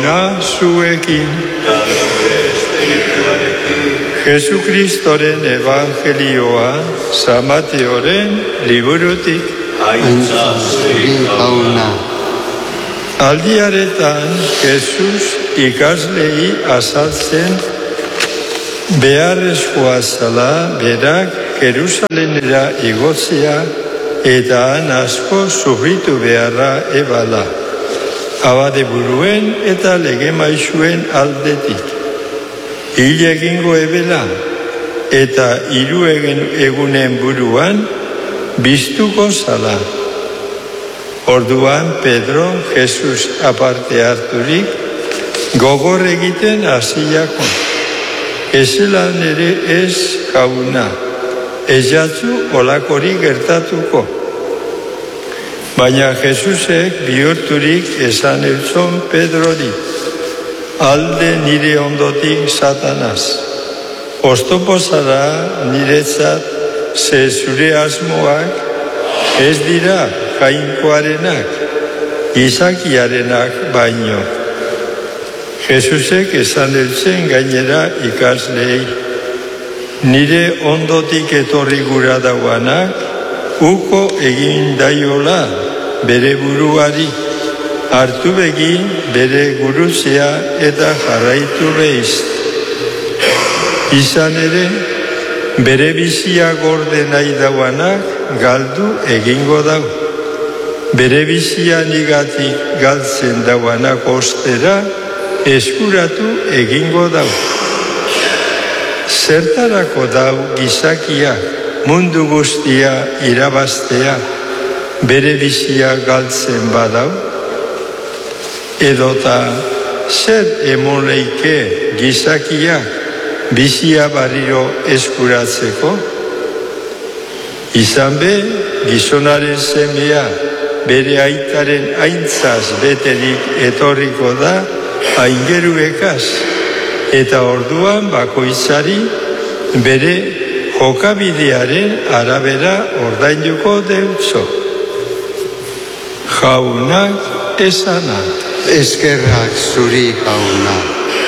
Jauna zuekin. Jesukristoren evangelioa San Mateoren liburutik. Aldiaretan Jesus ikaslei azaltzen beharrezkoa zala berak Jerusalemera igotzea eta han asko sufritu beharra ebala. Abade buruen eta lege maisuen aldetik. Hil egingo ebela eta 3 egunen buruan biztuko zala. Orduan Pedro Jesus aparte harturik gogor egiten hasiako. Ezelan ere ez Jauna, ez jatzu olakori gertatuko. Baina Jesusek bihurturik esan eutzon Pedrori, alde nire ondotik Satanaz. Oztopo zara niretzat ze zure asmoak ez dira Jainkoarenak, Izakiarenak baino. Jesusek esan eutzen gainera ikaslei, nire ondotik etorri gura dauanak, uko egin daiola bere buruari, hartu begin bere guruzea eta jarraitu behiz. Izan ere, bere bizia gorde nahi dauanak galdu egingo dau. Bere bizia nigatik galtzen dauanak ostera eskuratu egingo dau. Zertarako dau gizakia mundu guztia irabaztea bere bizia galtzen badau? Edota zer emon leike gizakiak bizia barriro eskuratzeko? Izan be, gizonaren semea bere aitaren aintzaz beterik etorriko da aingeruekaz, eta orduan bakoitzari bere jokabidearen arabera ordainduko deutzo. Jaunak esana. Eskerrak zuri, Jauna.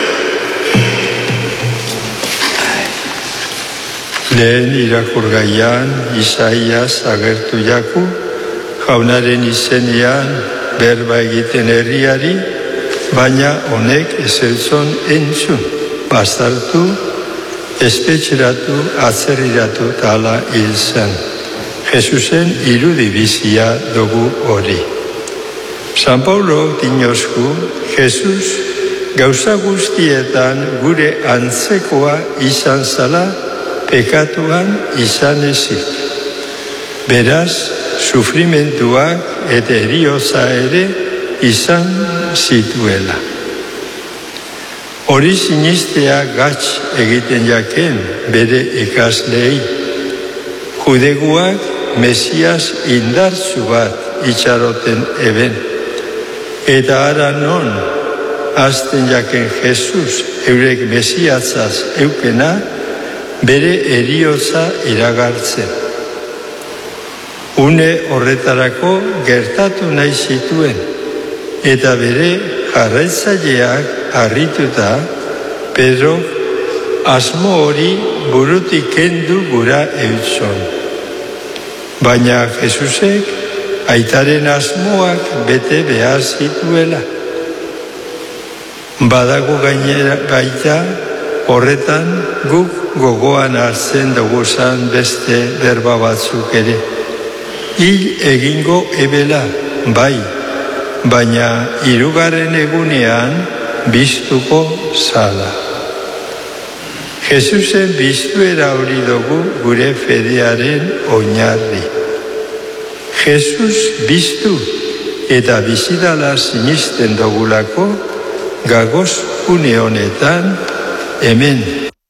Lehen irakurgaian Isaias agertu jaku, Jaunaren izenean berba egiten herriari, baina honek ezeltzon entzun, bastartu, espetxeratu, atzerriratu tala hil zen. Jesusen irudibizia dugu hori. San Paulo dinosku, Jesus gauza guztietan gure antzekoa izan zala, pekatuan izan ezik. Beraz, sufrimentuak eta heriotza ere izan zituela. Hori sinistea gatz egiten jaken bere ikaslei. Judeguak Mesias indartsu bat itxaroten eben. Eta ara non, azten jaken Jesus eurek Mesiatzaz eukena, bere heriotza iragartzen. Une horretarako gertatu nahi zituen, eta bere jarraitzaileak harrituta, Pedro asmo hori burutik kendu gura eutzon. Baina Jesusek aitaren asmoak bete behar zituela. Badago gainera baita, horretan guk gogoan hartzen duguzan beste berba batzuk ere. Hil egingo ebela, bai, baina 3. egunean biztuko zala. Jesusen biztuera hori dugu gure fedearen oinarri. Jesus biztu eta bizidala sinisten dugulako, gagoz une honetan, hemen.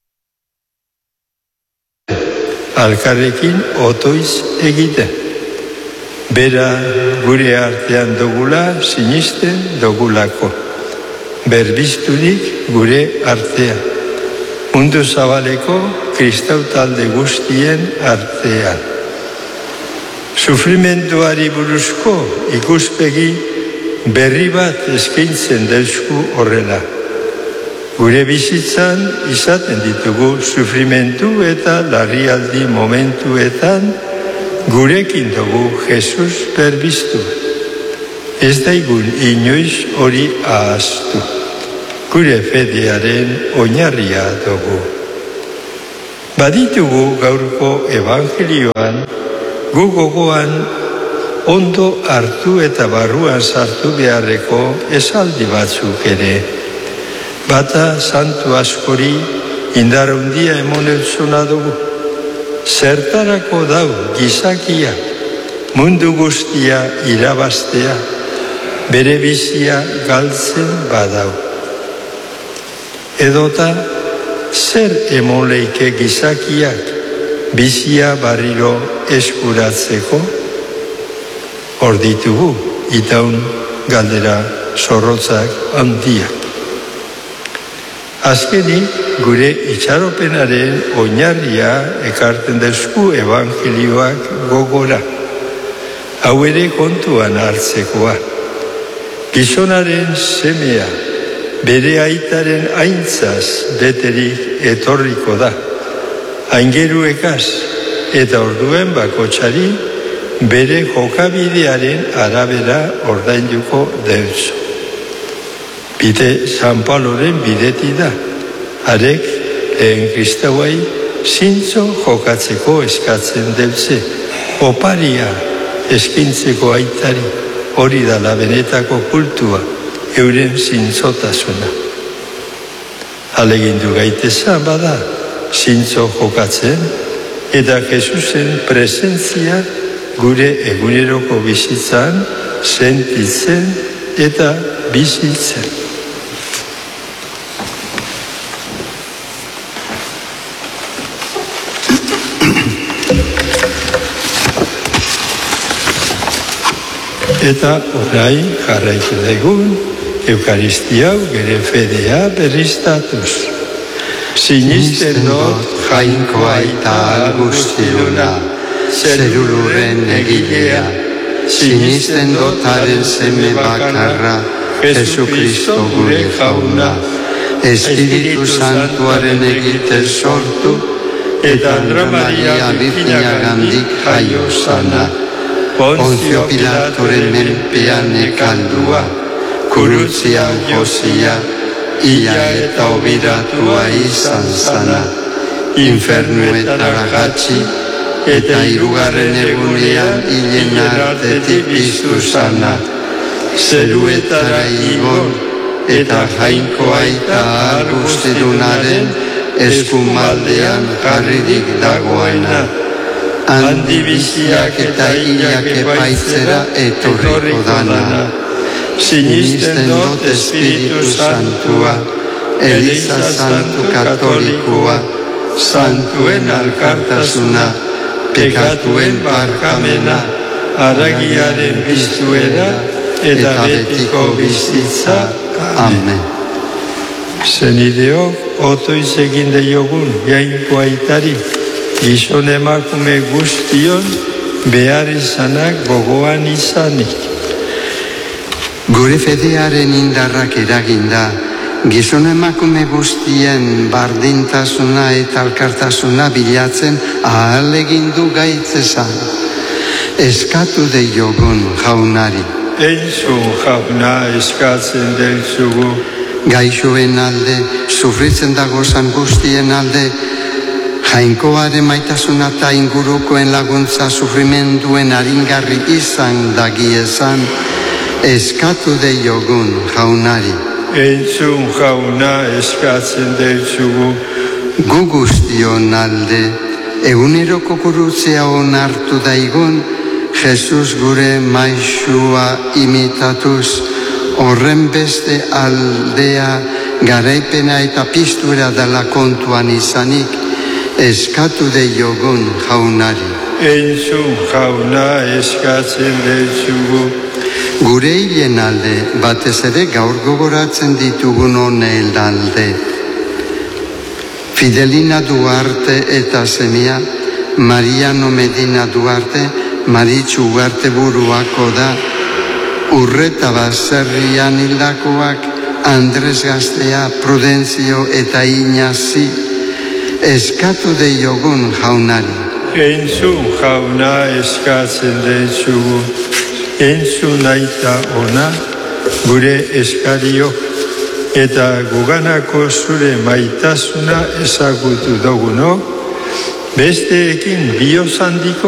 Alkarrekin otoiz egiten. Bera gure artean dugula sinisten dugulako. Berbizturik gure artean. Mundu zabaleko kristau talde guztien artean. Sufrimentuari buruzko ikuspegi berri bat eskaintzen delsku horrela. Gure bizitzan izaten ditugu sufrimentu eta larrialdi momentuetan gurekin dugu Jesus berbiztu. Ez daigun inoiz hori ahaztu. Gure fedearen oinarria dugu. Baditugu gaurko evangelioan, gu gogoan ondo hartu eta barruan sartu beharreko esaldi batzuk ere. Bata santu askori indar handia emoneltzuna dugu. Zertarako dau gizakia, mundu guztia irabaztea, bere bizia galtzen badau. Edota, zer emonleike gizakiak bizia barriro eskuratzeko? Hor ditugu, itaun galdera zorrotzak handiak. Azkenik, gure itxaropenaren oinarria ekarten dezku evangelioak gogora. Hau ere kontuan hartzekoa. Gizonaren semea, bere aitaren aintzaz beterik etorriko da. Aingeruekaz eta orduen bakotsari bere jokabidearen arabera ordainduko deutso. Bide San Pauloren bideti da. Harek lehen kristauai zintzo jokatzeko eskatzen deutze. Oparia eskintzeko aitari, hori da benetako kultua, euren zintzotasuna. Alegindu gaitezan bada, zintzo jokatzen, eta Jesusen presentzia gure eguneroko bizitzan, sentitzen eta bizitzen. Eta orain jarraitu daigun, Eukaristia gure fedea berriztatuz. Sinisten dut Jainkoa eta Algustiluna, zeruluren egilea. Sinisten dut haren seme bakarra, Jesukristo gure jauna. Espiritu Santuaren egite sortu, eta Andra Maria Birjinagandik jaio zana. Ponzio Pilatoren menpean ekaldua, kurutzian josia, ia eta obiratua izan zana. Infernuetara gatsi, eta hirugarren egunean hilen artetik piztu zana. Zeruetara igon, eta Jainkoa eta Algustilunaren eskumaldean jarririk dagoena. Handi biziak eta hilak epaitzera etorriko dana. Sinisten dut Espiritu Santua, Eliza Santu Katolikoa, Santuen alkartasuna, pekatuen barkamena, haragiaren biztuera eta betiko bizitza. Amen. Zenideok, otoiz egin deiogun Jainkoa aitari, gizon emakume guztion behar izanak gogoan izanik. Gure fedearen indarrak eraginda, gizon emakume guztien bardintasuna eta alkartasuna bilatzen ahalegindu gaitzezan. Eskatu deiogun jaunari. Entzun jauna eskatzen deltzugu. Gaixoen alde, sufritzen dagozan guztien alde, Jainkoaren maitasuna eta ingurukoen laguntza sufrimenduen aringarri izan dagiezan, eskatu deiogun jaunari. Entzun jauna eskatzen deltzugu. Gu guztion alde, eguneroko gurutzea onartu daigun, Jesus gure maisua imitatuz, horren beste aldea garaipena eta piztura dela kontuan izanik, eskatu deiogun jaunari. Entzun jauna eskatzen deltzugu. Gure hilen alde, batez ere gaur gogoratzen ditugun honel alde. Fidelina Duarte eta semia, Mariano Medina Duarte, Maritxu Ugarte buruako da, Urreta baserrian hildakoak Andres Gaztea, Prudentzio eta Inazi eskatu deiogun jaunari. Entzun jauna eskatzen dentzugu, entzun aita ona gure eskario, eta guganako zure maitasuna ezagutu duguno, besteekin bihotz handiko